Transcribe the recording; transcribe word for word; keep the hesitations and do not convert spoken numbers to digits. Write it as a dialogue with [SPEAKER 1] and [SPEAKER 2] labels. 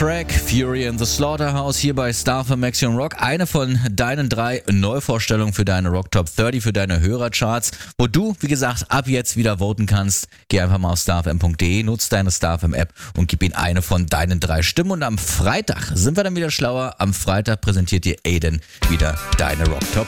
[SPEAKER 1] Track, Fury in the Slaughterhouse, hier bei Star F M Action Rock. Eine von deinen drei Neuvorstellungen für deine Rock Top dreißig, für deine Hörercharts, wo du, wie gesagt, ab jetzt wieder voten kannst. Geh einfach mal auf star f m punkt d e, nutz deine Star F M App und gib ihnen eine von deinen drei Stimmen. Und am Freitag sind wir dann wieder schlauer. Am Freitag präsentiert dir Aiden wieder deine Rock Top